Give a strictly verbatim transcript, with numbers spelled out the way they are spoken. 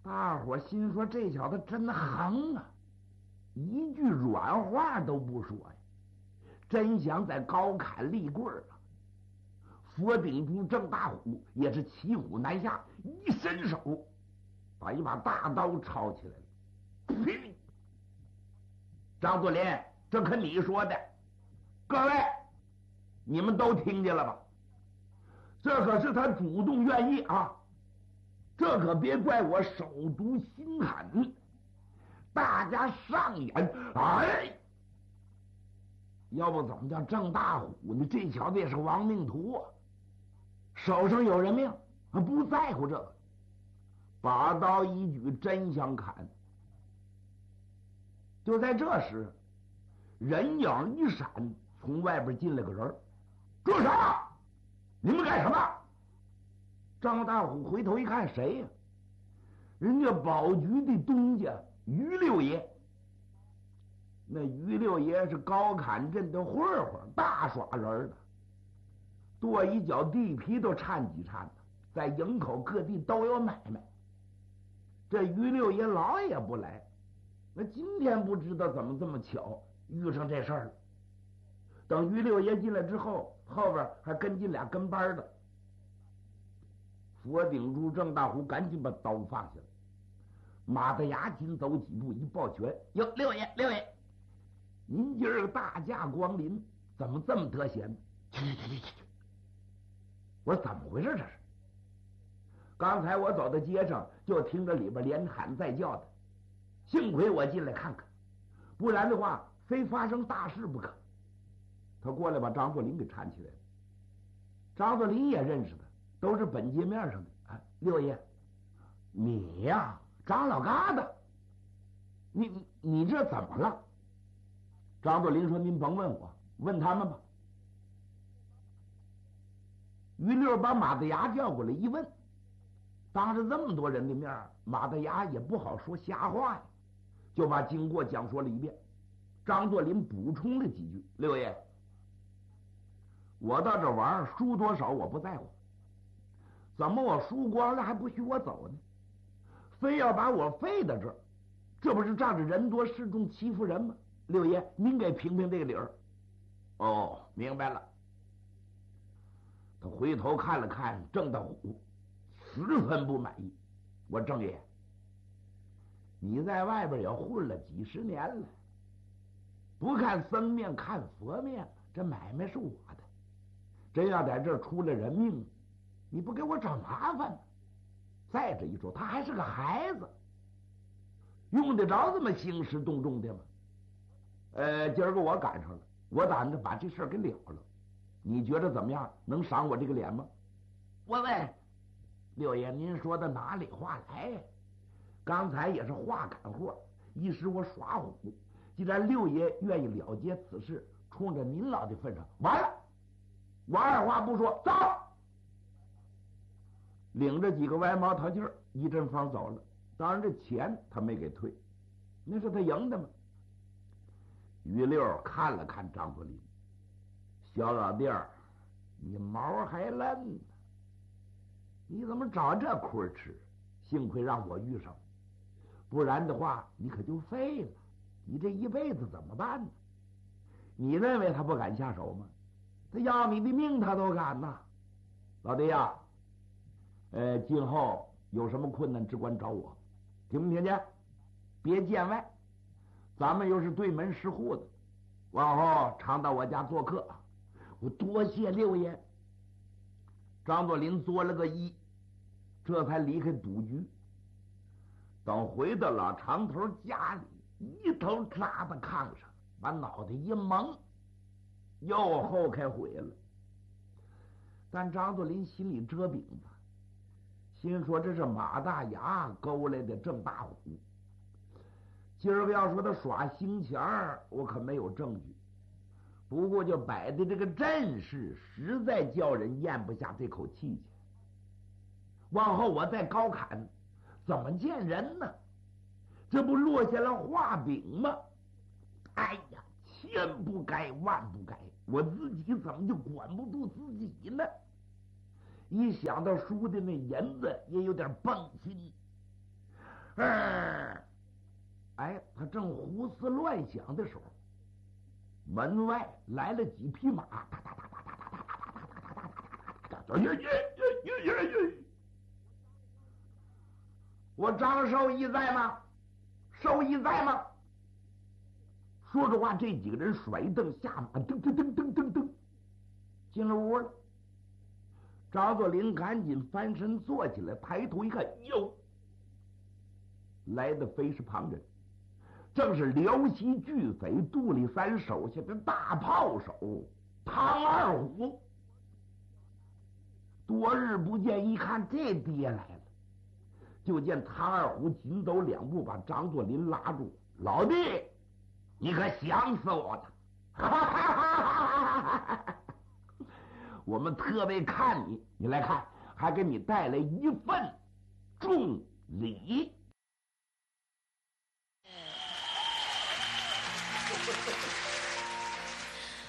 大伙心说这小子真横啊，一句软话都不说呀，真想在高砍立棍儿啊！佛顶珠郑大虎也是骑虎难下，一伸手把一把大刀抄起来了。呸！张作霖，这可你说的，各位你们都听见了吧？这可是他主动愿意啊，这可别怪我手毒心狠。大家上演，哎，要不怎么叫郑大虎呢？这小子也是亡命徒啊，手上有人命，不在乎这个，把刀一举，真想砍。就在这时，人影一闪，从外边进来个人，住手！你们干什么？张大虎回头一看，谁呀？人家保局的东家于六爷。那于六爷是高坎镇的混混，大耍人的，跺一脚地皮都颤几颤的，在营口各地都有买卖。这于六爷老也不来，那今天不知道怎么这么巧遇上这事儿了。等于六爷进来之后，后边还跟进俩跟班的。佛顶珠郑大虎赶紧把刀放下了，马大牙紧走几步，一抱拳：“哟，六爷，六爷，您今儿大驾光临，怎么这么得闲？”去去去去去！我说怎么回事这是？刚才我走到街上，就听着里边连喊带叫的，幸亏我进来看看，不然的话，非发生大事不可。他过来把张作霖给搀起来了。张作霖也认识他，都是本街面上的。啊，六爷，你呀，张老疙瘩，你你你这怎么了？张作霖说：“您甭问我，问他们吧。”于六把马大牙叫过来一问，当着这么多人的面，马大牙也不好说瞎话呀，就把经过讲说了一遍。张作霖补充了几句：“六爷，我到这玩儿输多少我不在乎，怎么我输光了还不许我走呢？非要把我废到这儿，这不是仗着人多势众欺负人吗？六爷，您给评评这个理儿。”哦，明白了。他回头看了看郑大虎，十分不满意。我郑爷，你在外边也混了几十年了，不看僧面看佛面，这买卖是我的，真要在这儿出了人命，你不给我找麻烦呢？再者一说，他还是个孩子，用得着这么兴师动众的吗？呃，今儿个我赶上了，我打算把这事儿给了了，你觉得怎么样？能赏我这个脸吗？我问六爷，您说的哪里话来呀？刚才也是话赶货，一时我耍虎。既然六爷愿意了结此事，冲着您老的份上，完了，我二话不说，走！领着几个歪毛淘气儿，一阵风走了。当然，这钱他没给退，那是他赢的嘛。于六看了看张作霖，小老弟儿，你毛还嫩呢，你怎么找这亏吃？幸亏让我遇上，不然的话，你可就废了。你这一辈子怎么办呢？你认为他不敢下手吗？他要你的命，他都敢呐！老弟呀，呃，今后有什么困难，只管找我，听没听见？别见外，咱们又是对门十户的，往后常到我家做客。我多谢六爷。张作霖作了个揖，这才离开赌局。等回到老长头家里，一头扎在炕上，把脑袋一蒙，又后开悔了。但张作霖心里遮饼子，心说这是马大牙勾来的郑大虎，今儿个要说他耍心钱儿，我可没有证据。不过就摆的这个阵势，实在叫人咽不下这口气去。往后我再高砍，怎么见人呢？这不落下了画饼吗？哎呀，千不该万不该，我自己怎么就管不住自己呢？一想到输的那银子，也有点崩心。 嗯，哎，他正胡思乱想的时候，门外来了几匹马，哒哒哒哒哒哒哒哒哒哒哒哒哒哒哒，耶耶耶耶耶！我张寿义在吗？寿义在吗？说着话，这几个人甩蹬下马，噔噔噔噔噔噔，进了屋了。张作霖赶紧翻身坐起来，抬头一看，哟，来的非是旁人，正是辽西巨匪杜立三手下的大炮手唐二虎。多日不见，一看这爹来了，就见唐二虎紧走两步，把张作霖拉住：“老弟，你可想死我了！哈哈哈哈哈！我们特为看你，你来看，还给你带来一份重礼。”